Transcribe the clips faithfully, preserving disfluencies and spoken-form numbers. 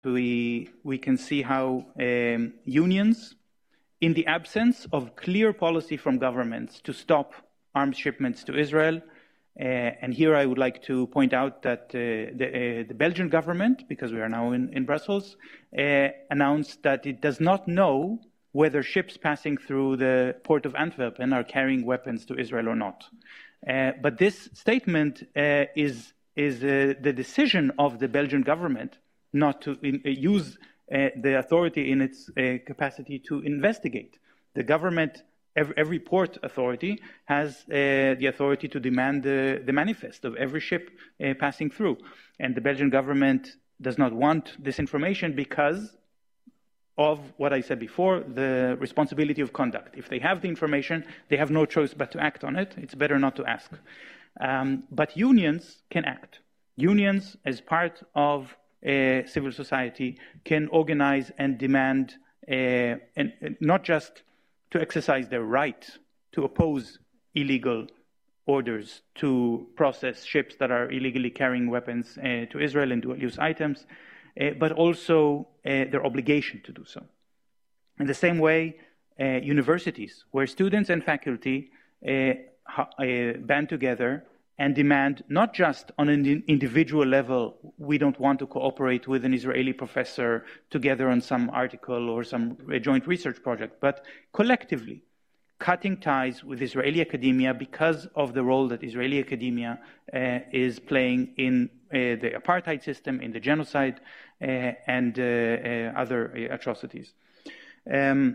we, we can see how um, unions, in the absence of clear policy from governments to stop arms shipments to Israel, uh, and here I would like to point out that uh, the, uh, the Belgian government, because we are now in, in Brussels, uh, announced that it does not know whether ships passing through the port of Antwerp are carrying weapons to Israel or not. Uh, but this statement uh, is, is uh, the decision of the Belgian government not to in, uh, use uh, the authority in its uh, capacity to investigate. The government, every, every port authority, has uh, the authority to demand the, the manifest of every ship uh, passing through. And the Belgian government does not want this information because of what I said before, the responsibility of conduct. If they have the information, they have no choice but to act on it. It's better not to ask. Um, but unions can act. Unions, as part of uh, civil society, can organize and demand, uh, and, and not just to exercise their right to oppose illegal orders to process ships that are illegally carrying weapons uh, to Israel and dual-use items, uh, but also uh, their obligation to do so. In the same way, uh, universities, where students and faculty uh, uh, band together and demand, not just on an individual level, we don't want to cooperate with an Israeli professor together on some article or some joint research project, but collectively, cutting ties with Israeli academia because of the role that Israeli academia uh, is playing in uh, the apartheid system, in the genocide, uh, and uh, uh, other uh, atrocities. Um,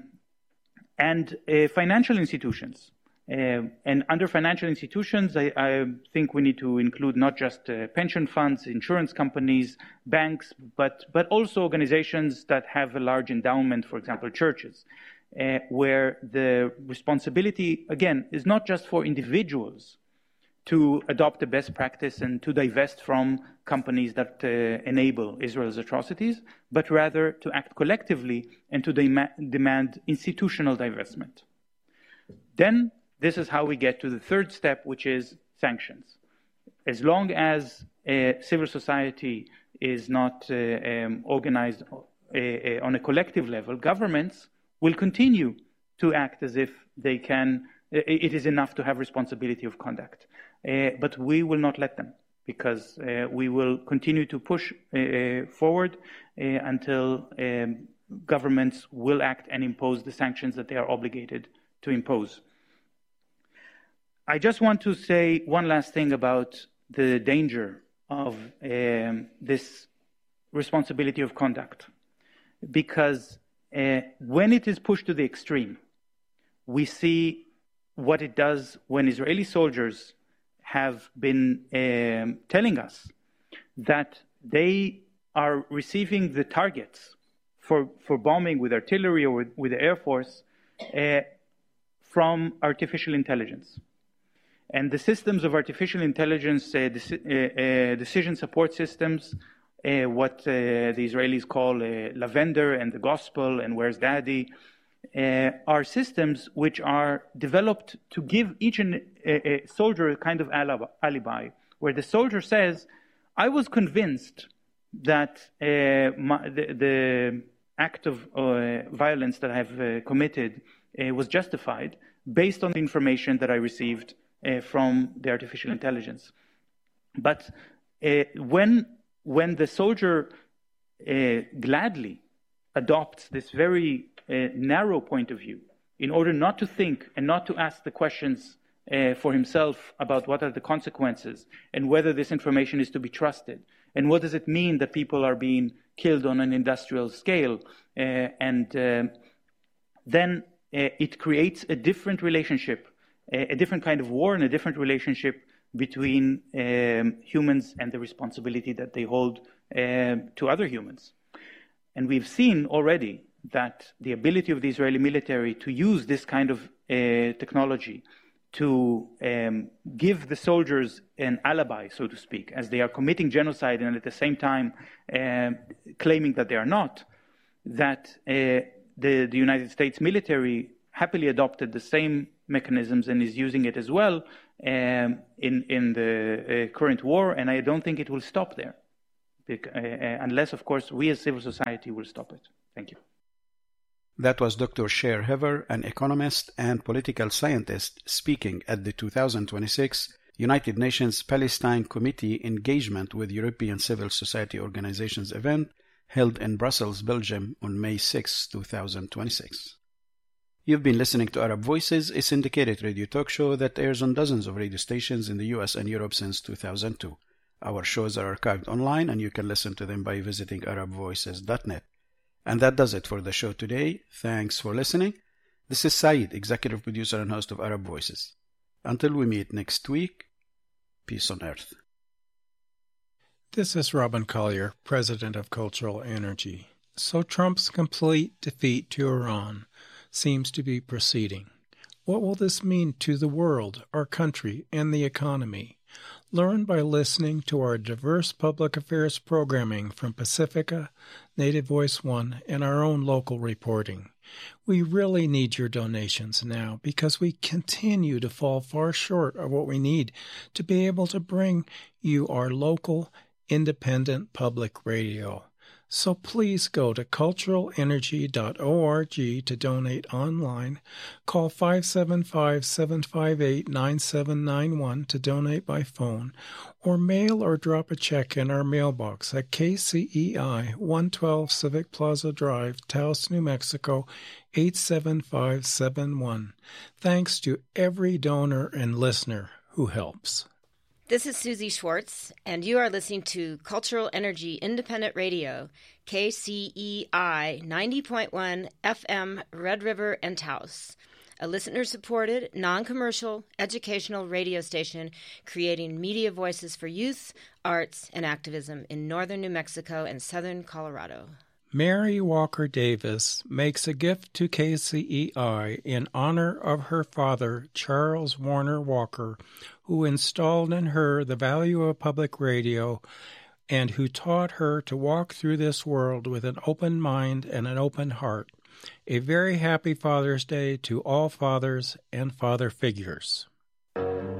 and uh, financial institutions. Uh, and under financial institutions, I, I think we need to include not just uh, pension funds, insurance companies, banks, but, but also organizations that have a large endowment, for example, churches. Uh, where the responsibility, again, is not just for individuals to adopt the best practice and to divest from companies that uh, enable Israel's atrocities, but rather to act collectively and to dem- demand institutional divestment. Then, this is how we get to the third step, which is sanctions. As long as uh, civil society is not uh, um, organized uh, uh, on a collective level, governments will continue to act as if they can, it is enough to have responsibility of conduct. Uh, but we will not let them, because uh, we will continue to push uh, forward uh, until um, governments will act and impose the sanctions that they are obligated to impose. I just want to say one last thing about the danger of um, this responsibility of conduct, because Uh, when it is pushed to the extreme, we see what it does when Israeli soldiers have been um, telling us that they are receiving the targets for, for bombing with artillery or with, with the Air Force uh, from artificial intelligence. And the systems of artificial intelligence, uh, deci- uh, uh, decision support systems, Uh, what uh, the Israelis call uh, Lavender and the Gospel and Where's Daddy, uh, are systems which are developed to give each an, a, a soldier a kind of alibi, where the soldier says, I was convinced that uh, my, the, the act of uh, violence that I have uh, committed uh, was justified based on the information that I received uh, from the artificial intelligence. But uh, when When the soldier uh, gladly adopts this very uh, narrow point of view in order not to think and not to ask the questions uh, for himself about what are the consequences and whether this information is to be trusted and what does it mean that people are being killed on an industrial scale, uh, and uh, then uh, it creates a different relationship, a, a different kind of war and a different relationship between um, humans and the responsibility that they hold uh, to other humans. And we've seen already that the ability of the Israeli military to use this kind of uh, technology to um, give the soldiers an alibi, so to speak, as they are committing genocide and at the same time uh, claiming that they are not, that uh, the, the United States military happily adopted the same mechanisms and is using it as well um, in, in the uh, current war, and I don't think it will stop there. bec- uh, uh, unless, of course, we as civil society will stop it. Thank you. That was Doctor Sher Hever, an economist and political scientist, speaking at the two thousand twenty-six United Nations Palestine Committee Engagement with European Civil Society Organizations event held in Brussels, Belgium on May sixth, two thousand twenty-six. You've been listening to Arab Voices, a syndicated radio talk show that airs on dozens of radio stations in the U S and Europe since two thousand two. Our shows are archived online and you can listen to them by visiting arab voices dot net. And that does it for the show today. Thanks for listening. This is Saeed, executive producer and host of Arab Voices. Until we meet next week, peace on earth. This is Robin Collier, president of Cultural Energy. So Trump's complete defeat to Iran seems to be proceeding. What will this mean to the world, our country, and the economy? Learn by listening to our diverse public affairs programming from Pacifica, Native Voice One, and our own local reporting. We really need your donations now because we continue to fall far short of what we need to be able to bring you our local, independent public radio. So please go to cultural energy dot org to donate online. Call five seven five, seven five eight, nine seven nine one to donate by phone, or mail or drop a check in our mailbox at K C E I, one twelve Civic Plaza Drive, Taos, New Mexico, eight seven five seven one. Thanks to every donor and listener who helps. This is Susie Schwartz, and you are listening to Cultural Energy Independent Radio, K C E I ninety point one F M, Red River and Taos, a listener-supported, non-commercial, educational radio station creating media voices for youth, arts, and activism in northern New Mexico and southern Colorado. Mary Walker Davis makes a gift to K C E I in honor of her father, Charles Warner Walker, who installed in her the value of public radio and who taught her to walk through this world with an open mind and an open heart. A very happy Father's Day to all fathers and father figures.